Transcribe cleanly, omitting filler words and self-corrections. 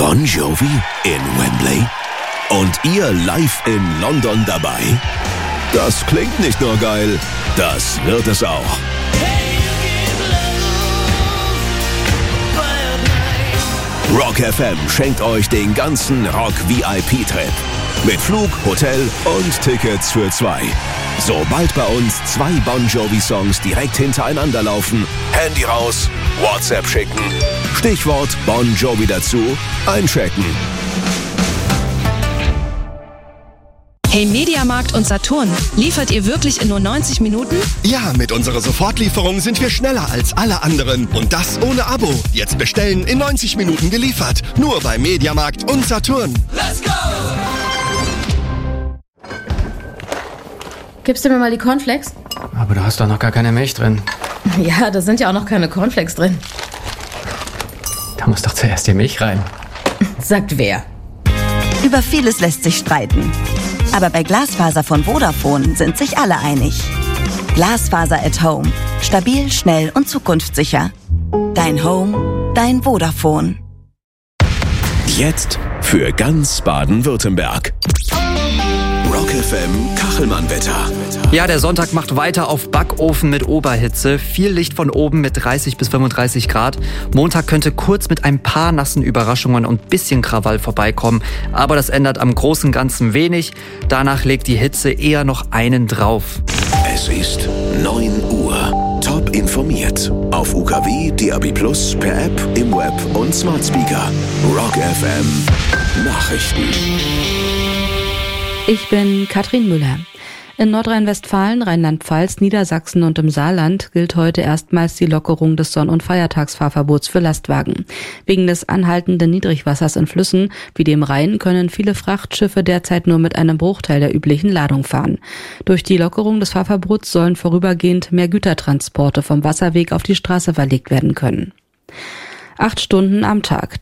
Bon Jovi in Wembley? Und ihr live in London dabei? Das klingt nicht nur geil, das wird es auch. Rock FM schenkt euch den ganzen Rock-VIP-Trip. Mit Flug, Hotel und Tickets für 2. Sobald bei uns 2 Bon Jovi-Songs direkt hintereinander laufen, Handy raus, WhatsApp schicken, Stichwort Bon Jovi dazu, einchecken. Hey Mediamarkt und Saturn, liefert ihr wirklich in nur 90 Minuten? Ja, mit unserer Sofortlieferung sind wir schneller als alle anderen. Und das ohne Abo. Jetzt bestellen, in 90 Minuten geliefert. Nur bei Mediamarkt und Saturn. Let's go! Gibst du mir mal die Cornflakes? Aber du hast doch noch gar keine Milch drin. Ja, da sind ja auch noch keine Cornflakes drin. Da muss doch zuerst die Milch rein. Sagt wer? Über vieles lässt sich streiten. Aber bei Glasfaser von Vodafone sind sich alle einig. Glasfaser at Home. Stabil, schnell und zukunftssicher. Dein Home, dein Vodafone. Jetzt für ganz Baden-Württemberg. Rock FM Kachelmann-Wetter. Ja, der Sonntag macht weiter auf Backofen mit Oberhitze. Viel Licht von oben mit 30 bis 35 Grad. Montag könnte kurz mit ein paar nassen Überraschungen und bisschen Krawall vorbeikommen. Aber das ändert am Großen und Ganzen wenig. Danach legt die Hitze eher noch einen drauf. Es ist 9 Uhr. Top informiert. Auf UKW, DAB+, per App, im Web und Smart Speaker. Rock FM Nachrichten. Ich bin Katrin Müller. In Nordrhein-Westfalen, Rheinland-Pfalz, Niedersachsen und im Saarland gilt heute erstmals die Lockerung des Sonn- und Feiertagsfahrverbots für Lastwagen. Wegen des anhaltenden Niedrigwassers in Flüssen wie dem Rhein können viele Frachtschiffe derzeit nur mit einem Bruchteil der üblichen Ladung fahren. Durch die Lockerung des Fahrverbots sollen vorübergehend mehr Gütertransporte vom Wasserweg auf die Straße verlegt werden können. 8 Stunden am Tag.